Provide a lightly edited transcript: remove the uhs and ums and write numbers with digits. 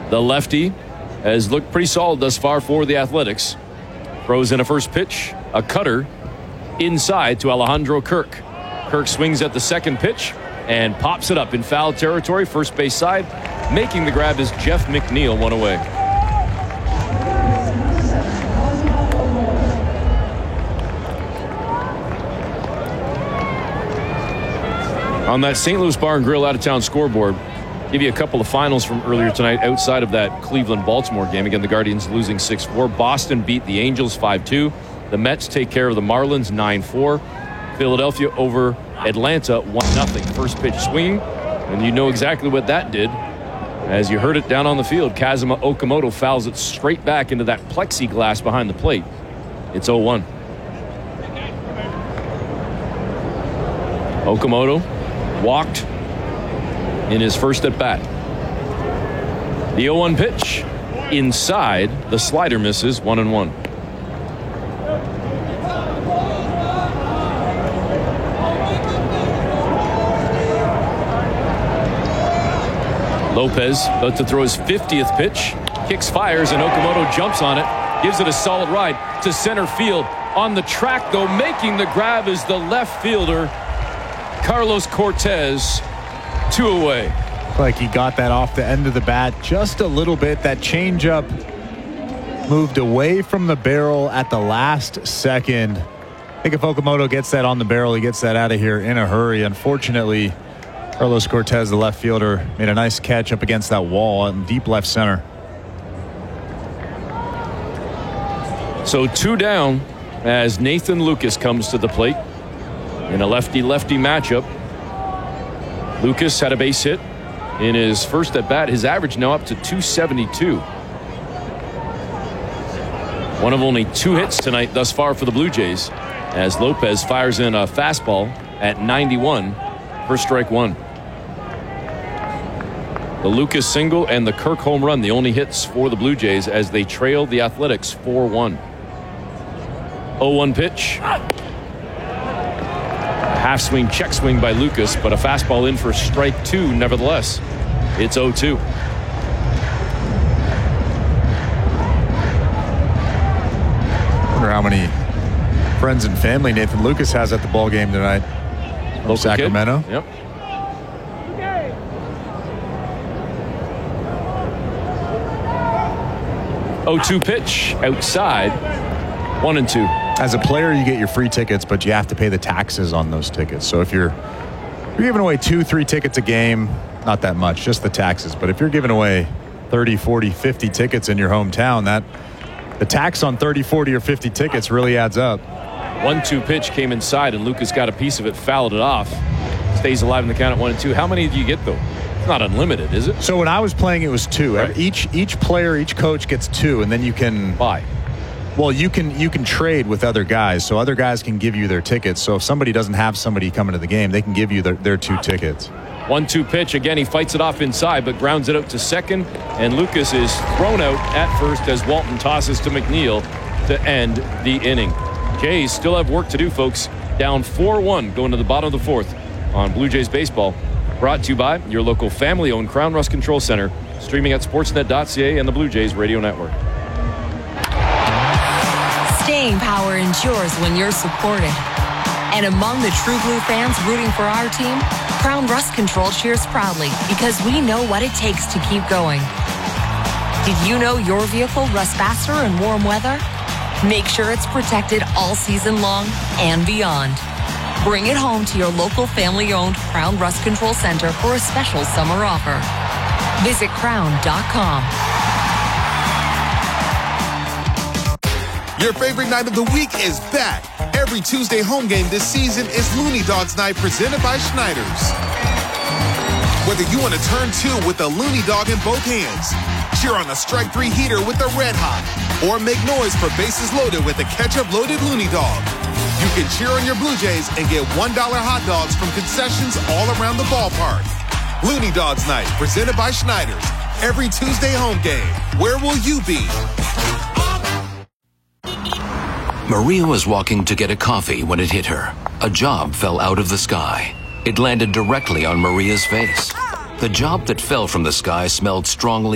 The lefty has looked pretty solid thus far for the Athletics. Throws in a first pitch, a cutter inside to Alejandro Kirk. Kirk swings at the second pitch and pops it up in foul territory, first base side. Making the grab is Jeff McNeil, one away. On that St. Louis Bar and Grill out-of-town scoreboard, give you a couple of finals from earlier tonight outside of that Cleveland-Baltimore game. Again, the Guardians losing 6-4. Boston beat the Angels 5-2. The Mets take care of the Marlins 9-4. Philadelphia over Atlanta 1-0. First pitch swing, and you know exactly what that did. As you heard it down on the field, Kazuma Okamoto fouls it straight back into that plexiglass behind the plate. It's 0-1. Okamoto walked in his first at bat. The 0-1 pitch inside. The slider misses. 1-1. Lopez about to throw his 50th pitch. Kicks, fires, and Okamoto jumps on it. Gives it a solid ride to center field. On the track, though, making the grab is the left fielder, Carlos Cortez. 2 away. Like he got that off the end of the bat just a little bit. That changeup moved away from the barrel at the last second. I think if Okamoto gets that on the barrel, he gets that out of here in a hurry. Unfortunately, Carlos Cortez, the left fielder, made a nice catch up against that wall in deep left center. So 2 down as Nathan Lucas comes to the plate in a lefty-lefty matchup. Lucas had a base hit in his first at bat. His average now up to 272. One of only 2 hits tonight thus far for the Blue Jays as Lopez fires in a fastball at 91 for strike 1. The Lucas single and the Kirk home run, the only hits for the Blue Jays as they trail the Athletics 4-1. 0-1 pitch. Half swing, check swing by Lucas, but a fastball in for strike 2 nevertheless. It's 0-2. Wonder how many friends and family Nathan Lucas has at the ball game tonight. From Sacramento. Kid. Yep. 0-2 pitch outside. 1-2. As a player, you get your free tickets, but you have to pay the taxes on those tickets. So if you're giving away 2-3 tickets a game, not that much, just the taxes. But if you're giving away 30, 40, 50 tickets in your hometown, that the tax on 30, 40, or 50 tickets really adds up. 1-2 pitch came inside, and Lucas got a piece of it, fouled it off. Stays alive in the count at 1-2. How many do you get, though? It's not unlimited, is it? So when I was playing, it was 2. Right. Each player, each coach gets 2, and then you can buy. Well, you can trade with other guys, so other guys can give you their tickets. So if somebody doesn't have somebody coming to the game, they can give you their 2 tickets. 1-2 pitch. Again, he fights it off inside, but grounds it out to second. And Lucas is thrown out at first as Walton tosses to McNeil to end the inning. Jays still have work to do, folks. Down 4-1 going to the bottom of the 4th on Blue Jays baseball. Brought to you by your local family-owned Crown Rust Control Center. Streaming at sportsnet.ca and the Blue Jays Radio Network. Staying power ensures when you're supported. And among the True Blue fans rooting for our team, Crown Rust Control cheers proudly because we know what it takes to keep going. Did you know your vehicle rusts faster in warm weather? Make sure it's protected all season long and beyond. Bring it home to your local family-owned Crown Rust Control Center for a special summer offer. Visit crown.com. Your favorite night of the week is back. Every Tuesday home game this season is Looney Dogs Night presented by Schneiders. Whether you want to turn 2 with a Looney Dog in both hands, cheer on a strike 3 heater with the Red Hot, or make noise for bases loaded with a ketchup-loaded Looney Dog, you can cheer on your Blue Jays and get $1 hot dogs from concessions all around the ballpark. Looney Dogs Night presented by Schneiders. Every Tuesday home game. Where will you be? Maria was walking to get a coffee when it hit her. A job fell out of the sky. It landed directly on Maria's face. The job that fell from the sky smelled strongly